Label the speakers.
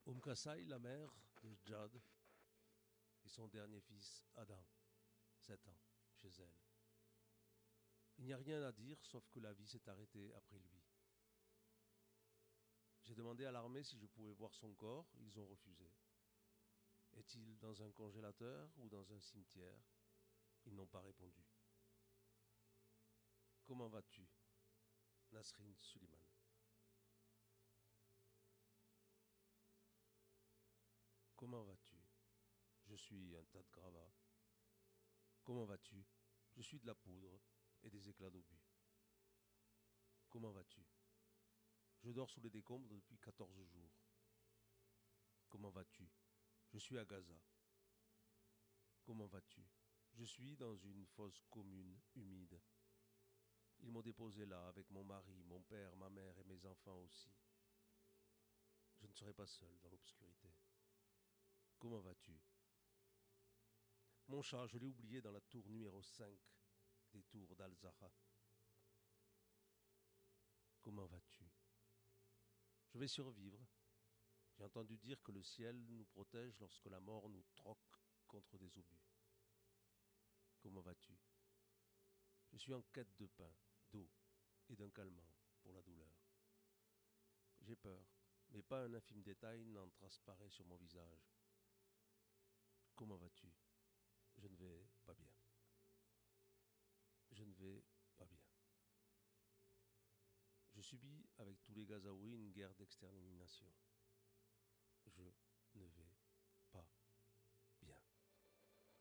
Speaker 1: Kasai, la mère de Jad, et son dernier fils Adam, 7 ans, chez elle. Il n'y a rien à dire sauf que la vie s'est arrêtée après lui. J'ai demandé à l'armée si je pouvais voir son corps, ils ont refusé. Est-il dans un congélateur ou dans un cimetière? Ils n'ont pas répondu. Comment vas-tu? Nasrin Suliman. Comment vas-tu? Je suis un tas de gravats. Comment vas-tu? Je suis de la poudre et des éclats d'obus. Comment vas-tu? Je dors sous les décombres depuis 14 jours. Comment vas-tu? Je suis à Gaza. Comment vas-tu? Je suis dans une fosse commune, humide. Ils m'ont déposé là avec mon mari, mon père, ma mère et mes enfants aussi. Je ne serai pas seul dans l'obscurité. Comment vas-tu? Mon chat, je l'ai oublié dans la tour numéro 5 des tours d'Al-Zahra. Comment vas-tu? Je vais survivre. J'ai entendu dire que le ciel nous protège lorsque la mort nous troque contre des obus. Comment vas-tu? Je suis en quête de pain, d'eau et d'un calmant pour la douleur. J'ai peur, mais pas un infime détail n'en transparaît sur mon visage. Comment vas-tu? Je ne vais pas bien. Je ne vais pas bien. Je subis avec tous les Gazaouis une guerre d'extermination.